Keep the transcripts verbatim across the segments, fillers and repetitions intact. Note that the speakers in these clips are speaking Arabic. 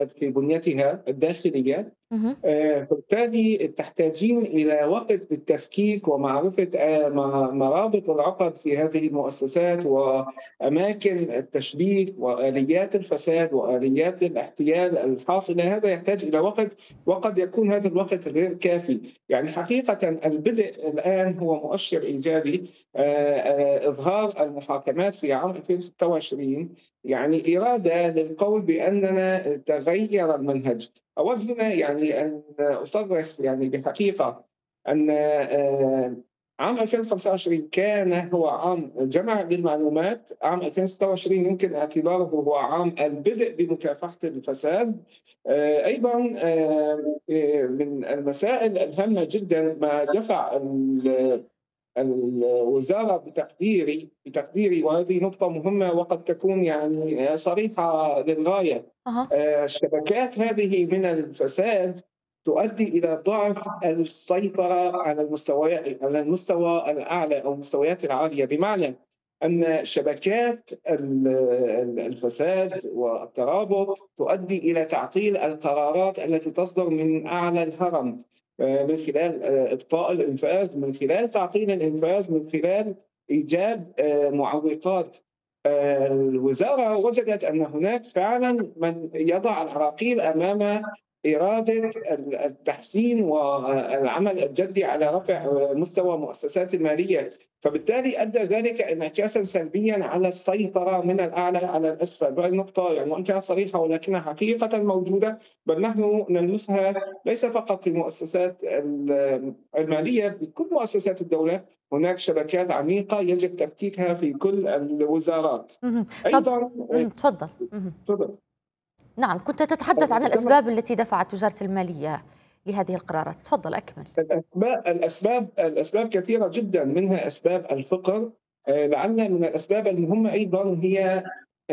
في بنيتها الداخلية. اهم. آآ فبالتالي تحتاجين إلى وقت للتفكيك ومعرفة آآ م مرابط العقد في هذه المؤسسات، وأماكن التشبيك، وآليات الفساد، وآليات الاحتيال الحاصلة. هذا يحتاج إلى وقت، وقد يكون هذا الوقت غير كافي. يعني حقيقةً البدء الآن هو مؤشر إيجابي. آآ آآ إظهار المحاكمات في عام ألفين وستة وعشرين يعني إرادة للقول بأننا تغيّر المنهج. أود هنا يعني أن أصرح يعني بحقيقة أن آآ عام ألفين وخمسة وعشرين كان هو عام جمع للمعلومات. عام ألفين وستة وعشرين يمكن اعتباره هو عام البدء بمكافحة الفساد. آآ أيضًا آآ آآ من المسائل الهامة جدًا ما دفع ال الوزارة بتقديري بتقديري وهذه نقطة مهمة وقد تكون يعني صريحة للغاية. أها. آآ الشبكات هذه من الفساد تؤدي إلى ضعف السيطرة على المستويات على المستوى الأعلى أو المستويات العالية، بمعنى أن شبكات ال ال الفساد والترابط تؤدي إلى تعطيل القرارات التي تصدر من أعلى الهرم، آآ من خلال آآ إبطاء الإنفاذ، من خلال تعطيل الإنفاذ، من خلال إيجاد آآ معوقات. آآ الوزارة وجدت أن هناك فعلًا من يضع العراقيل أمام إرادة ال التحسين والعمل الجدي على رفع مستوى المؤسسات المالية. فبالتالي أدى ذلك انعكاسًا سلبيًا على السيطرة من الأعلى على الأسفل. وهذه النقطة يعني وإن كانت صريحة ولكنها حقيقةً موجودة، بل نحن نلمسها ليس فقط في المؤسسات ال المالية، بكل مؤسسات الدولة هناك شبكات عميقة يجب تفكيكها في كل الوزارات. اهم. طب أيضًا آآ اهم، تفضل. اهم. اتفضل. نعم، كنت تتحدث عن كما الأسباب التي دفعت وزارة المالية لهذه القرارات، تفضل أكمل. الأسباب الأسباب الأسباب كثيرة جدًا، منها أسباب الفقر. آآ لعل من الأسباب المهمة أيضًا هي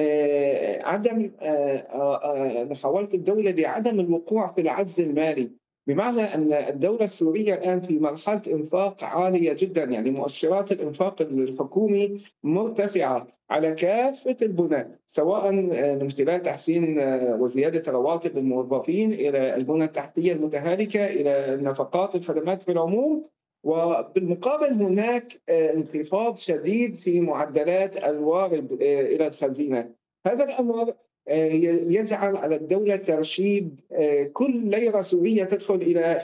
آآ عدم آآ آآ محاولة الدولة لعدم الوقوع في العجز المالي، بمعنى أن الدولة السورية الآن في مرحلة إنفاق عالية جدًا. يعني مؤشرات الإنفاق الحكومي مرتفعة على كافة البنى، سواء آآ من خلال تحسين آه، وزيادة رواتب الموظفين، إلى البنى التحتية المتهالكة، إلى نفقات الخدمات في العموم. وبالمقابل هناك آآ انخفاض شديد في معدلات الوارد آآ إلى الخزينة. هذا الأمر آآ ي يجعل على الدولة ترشيد آآ كل ليرة سورية تدخل إلى